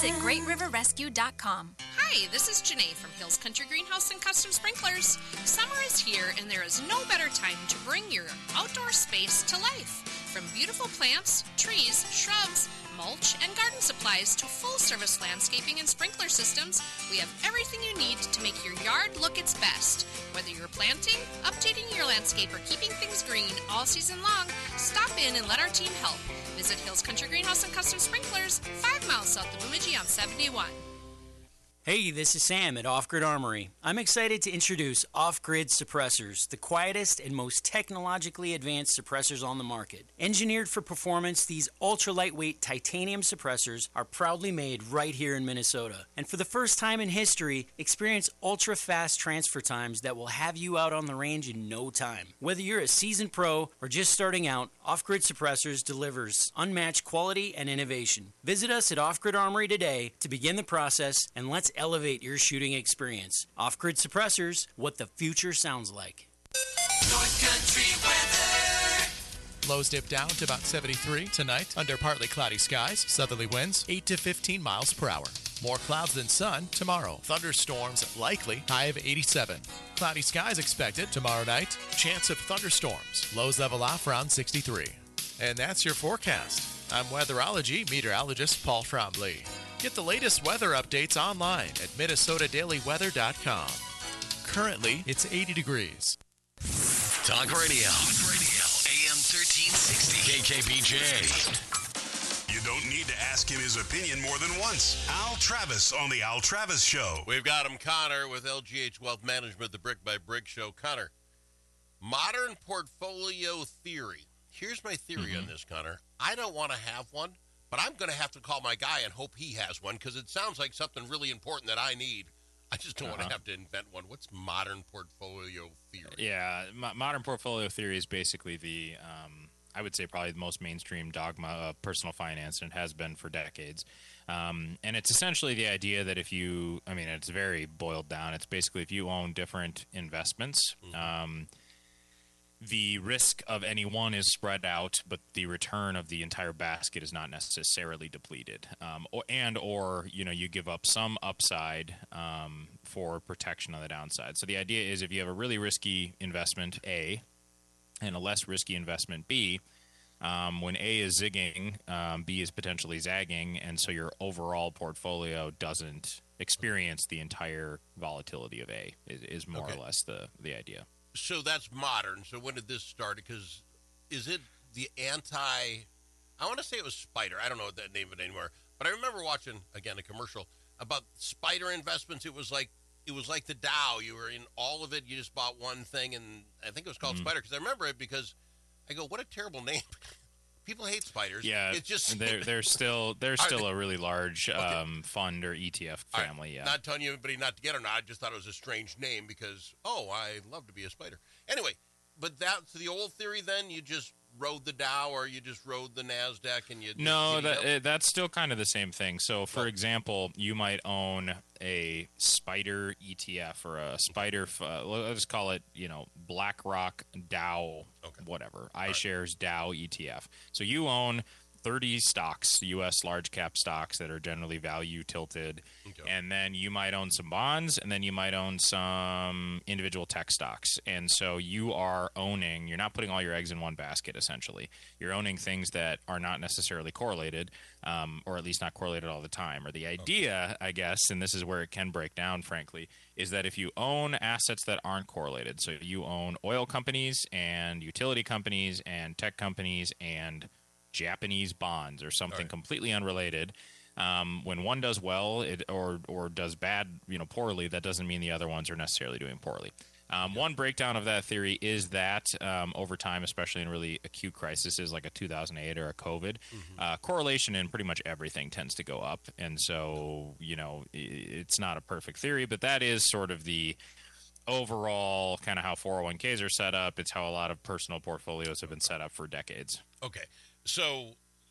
visit GreatRiverRescue.com. Hi, this is Janae from Hills Country Greenhouse and Custom Sprinklers. Summer is here, and there is no better time to bring your outdoor space to life. From beautiful plants, trees, shrubs, mulch, and garden supplies to full-service landscaping and sprinkler systems, we have everything you need to make your yard look its best. Whether you're planting, updating your landscape, or keeping things green all season long, stop in and let our team help. Visit Hills Country Greenhouse and Custom Sprinklers, 5 miles south of Bemidji on 71. Hey, this is Sam at Off Grid Armory. I'm excited to introduce Off Grid Suppressors, the quietest and most technologically advanced suppressors on the market. Engineered for performance, these ultra-lightweight titanium suppressors are proudly made right here in Minnesota. And for the first time in history, experience ultra-fast transfer times that will have you out on the range in no time. Whether you're a seasoned pro or just starting out, Off Grid Suppressors delivers unmatched quality and innovation. Visit us at Off Grid Armory today to begin the process, and let's elevate your shooting experience. Off-Grid Suppressors, what the future sounds like. North Country weather. Lows dip down to about 73 tonight under partly cloudy skies. Southerly winds 8 to 15 miles per hour. More clouds than sun tomorrow. Thunderstorms likely. High of 87. Cloudy skies expected tomorrow night. Chance of thunderstorms. Lows level off around 63. And that's your forecast. I'm weatherology meteorologist Paul Trombley. Get the latest weather updates online at minnesotadailyweather.com. Currently, it's 80 degrees. Talk Radio. AM 1360. KKBJ. You don't need to ask him his opinion more than once. Al Travis on The Al Travis Show. We've got him, Connor, with LGH Wealth Management, the Brick by Brick Show. Connor, modern portfolio theory. Here's my theory on this, Connor. I don't want to have one, but I'm going to have to call my guy and hope he has one because it sounds like something really important that I need. I just don't want to have to invent one. What's modern portfolio theory? Yeah, modern portfolio theory is basically the, I would say probably the most mainstream dogma of personal finance, and it has been for decades. And it's essentially the idea that if you, I mean, it's very boiled down. It's basically if you own different investments, the risk of any one is spread out, but the return of the entire basket is not necessarily depleted. Or you give up some upside for protection on the downside. So the idea is if you have a really risky investment A and a less risky investment B, when A is zigging, B is potentially zagging, and so your overall portfolio doesn't experience the entire volatility of A is more or less the idea. So that's modern. So when did this start? Because is it the I want to say it was Spider. I don't know what that name of it anymore. But I remember watching, again, a commercial about Spider investments. It was like the Dow. You were in all of it. You just bought one thing, and I think it was called Spider because I remember it because I go, what a terrible name. People hate spiders. Yeah, it's just they're still a really large fund or ETF family. Yeah, not telling you anybody not to get it or not. I just thought it was a strange name because I love to be a spider. Anyway, but that's the old theory. Then you just rode the Dow or you just rode the Nasdaq and you that's still kind of the same thing. So, for example, you might own a Spider ETF or a Spider. Let's call it BlackRock Dow, whatever iShares Dow ETF. So you own 30 stocks, U.S. large cap stocks that are generally value tilted, and then you might own some bonds, and then you might own some individual tech stocks. And so you're not putting all your eggs in one basket, essentially. You're owning things that are not necessarily correlated, or at least not correlated all the time. Or the idea, I guess, and this is where it can break down, frankly, is that if you own assets that aren't correlated, so you own oil companies and utility companies and tech companies and Japanese bonds or something completely unrelated. When one does well or does bad, poorly, that doesn't mean the other ones are necessarily doing poorly. One breakdown of that theory is that over time, especially in really acute crises like a 2008 or a COVID, correlation in pretty much everything tends to go up. And so, it's not a perfect theory, but that is sort of the overall kind of how 401ks are set up. It's how a lot of personal portfolios have been set up for decades. Okay. So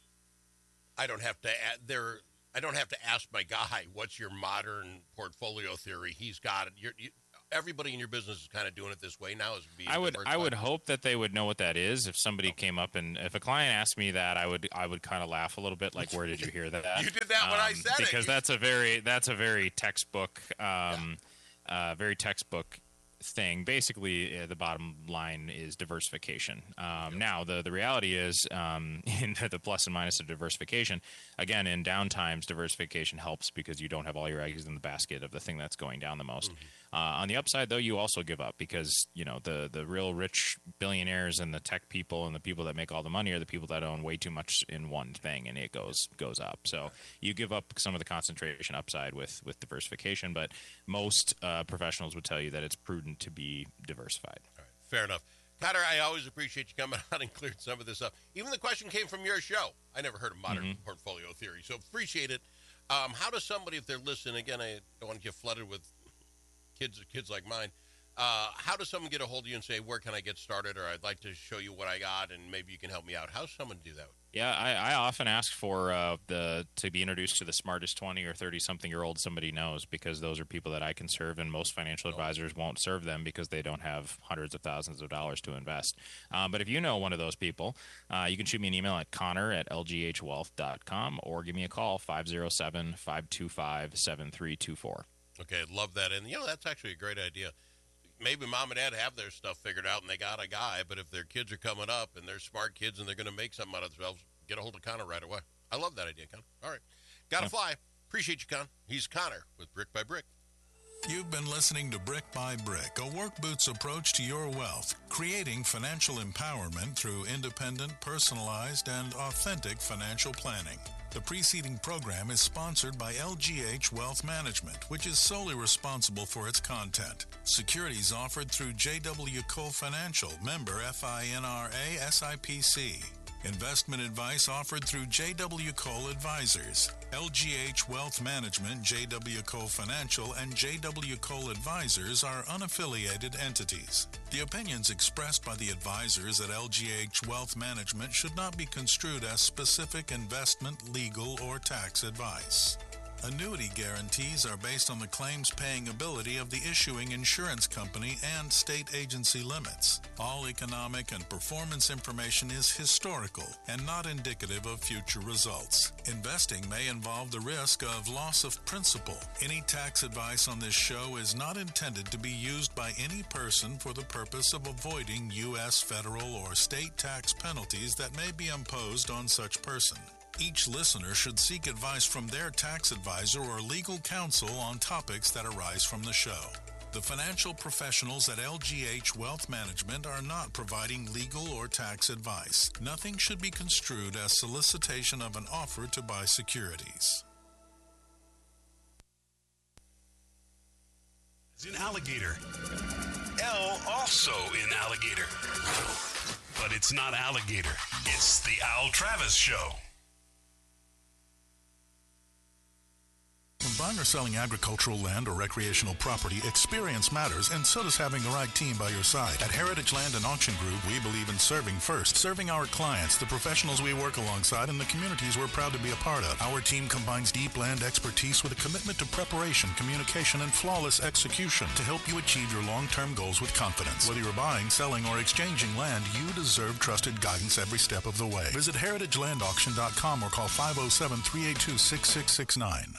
I don't have to ask my guy, what's your modern portfolio theory? He's got it. everybody in your business is kind of doing it this way now. Is being I would hope that they would know what that is. If somebody came up and if a client asked me that, I would kind of laugh a little bit, like, where did you hear that? You did that when I said it. Because that's a very textbook, very textbook thing. Basically, the bottom line is diversification. Now, the reality is, in the plus and minus of diversification, again, in downtimes, diversification helps because you don't have all your eggs in the basket of the thing that's going down the most. On the upside, though, you also give up because, the real rich billionaires and the tech people and the people that make all the money are the people that own way too much in one thing, and it goes up. So you give up some of the concentration upside with diversification, but most professionals would tell you that it's prudent to be diversified. All right, fair enough. Connor, I always appreciate you coming on and clearing some of this up. Even the question came from your show. I never heard of modern portfolio theory, so appreciate it. How does somebody, if they're listening, again, I don't want to get flooded with kids like mine, how does someone get a hold of you and say, where can I get started, or I'd like to show you what I got, and maybe you can help me out? How does someone do that? Yeah, I often ask for to be introduced to the smartest 20 or 30-something-year-old somebody knows, because those are people that I can serve, and most financial advisors won't serve them because they don't have hundreds of thousands of dollars to invest. But if you know one of those people, you can shoot me an email at connor@lghwealth.com or give me a call, 507-525-7324. Okay, love that. And, that's actually a great idea. Maybe mom and dad have their stuff figured out and they got a guy, but if their kids are coming up and they're smart kids and they're going to make something out of themselves, get a hold of Connor right away. I love that idea, Con. All right. Gotta fly. Appreciate you, Con. He's Connor with Brick by Brick. You've been listening to Brick by Brick, a work boots approach to your wealth, creating financial empowerment through independent, personalized, and authentic financial planning. The preceding program is sponsored by LGH Wealth Management, which is solely responsible for its content. Securities offered through J.W. Cole Financial, member FINRA SIPC. Investment advice offered through J.W. Cole Advisors. LGH Wealth Management, J.W. Cole Financial, and J.W. Cole Advisors are unaffiliated entities. The opinions expressed by the advisors at LGH Wealth Management should not be construed as specific investment, legal, or tax advice. Annuity guarantees are based on the claims-paying ability of the issuing insurance company and state agency limits. All economic and performance information is historical and not indicative of future results. Investing may involve the risk of loss of principal. Any tax advice on this show is not intended to be used by any person for the purpose of avoiding U.S. federal or state tax penalties that may be imposed on such person. Each listener should seek advice from their tax advisor or legal counsel on topics that arise from the show. The financial professionals at LGH Wealth Management are not providing legal or tax advice. Nothing should be construed as solicitation of an offer to buy securities. In alligator. L also in alligator. But it's not alligator. It's the Al Travis Show. When buying or selling agricultural land or recreational property, experience matters, and so does having the right team by your side. At Heritage Land and Auction Group, we believe in serving first, serving our clients, the professionals we work alongside, and the communities we're proud to be a part of. Our team combines deep land expertise with a commitment to preparation, communication, and flawless execution to help you achieve your long-term goals with confidence. Whether you're buying, selling, or exchanging land, you deserve trusted guidance every step of the way. Visit heritagelandauction.com or call 507-382-6669.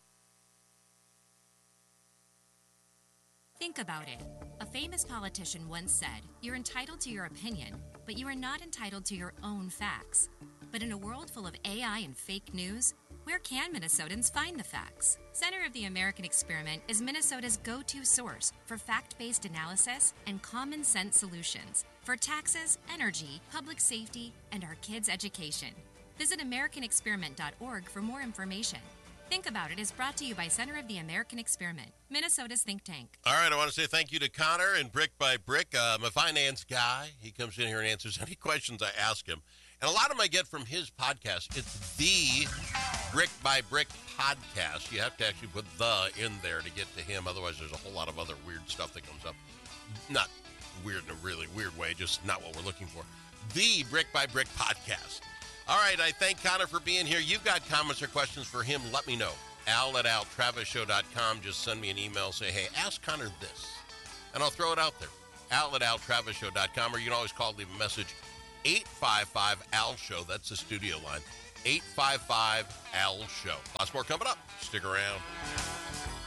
Think about it. A famous politician once said, "You're entitled to your opinion, but you are not entitled to your own facts." But in a world full of AI and fake news, where can Minnesotans find the facts? Center of the American Experiment is Minnesota's go-to source for fact-based analysis and common sense solutions for taxes, energy, public safety, and our kids' education. Visit AmericanExperiment.org for more information. Think About It is brought to you by Center of the American Experiment, Minnesota's think tank. All right, I want to say thank you to Connor and Brick by Brick. I'm a finance guy. He comes in here and answers any questions I ask him. And a lot of them I get from his podcast. It's the Brick by Brick podcast. You have to actually put the in there to get to him. Otherwise, there's a whole lot of other weird stuff that comes up. Not weird in a really weird way, just not what we're looking for. The Brick by Brick podcast. All right, I thank Connor for being here. You've got comments or questions for him, let me know. Al@altravisshow.com. Just send me an email. Say, hey, ask Connor this. and I'll throw it out there. Al@AlTravisShow.com, or you can always call, leave a message, 855-AL-SHOW. That's the studio line, 855-AL-SHOW. Lots more coming up. Stick around.